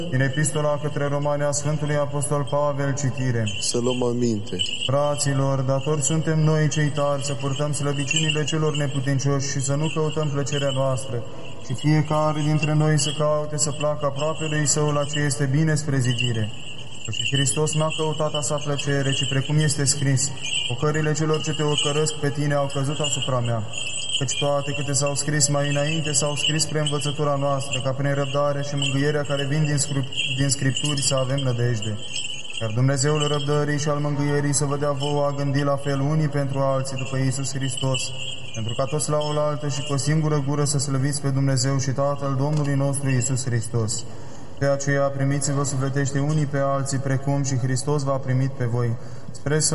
Din Epistola către Romani a Sfântului Apostol Pavel, citire. Să luăm aminte. Fraților, datori suntem noi cei tari să purtăm slăbiciunile celor neputincioși și să nu căutăm plăcerea noastră, și fiecare dintre noi să caute să placă aproapelui său la ce este bine spre zidire. Și Hristos n-a căutat a sa plăcere, ci precum este scris, ocările celor ce te ocărăsc pe tine au căzut asupra mea. Căci toate câte s-au scris mai înainte s-au scris spre învățătura noastră, ca prin răbdare și mângâierea care vin din Scripturi să avem nădejde. Iar Dumnezeul răbdării și al mângâierii să vă dea vouă a gândi la fel unii pentru alții după Iisus Hristos, pentru ca toți la oaltă și cu o singură gură să slăviți pe Dumnezeu și Tatăl Domnului nostru Iisus Hristos. De aceea primiți-vă sufletește unii pe alții, precum și Hristos v-a primit pe voi, spre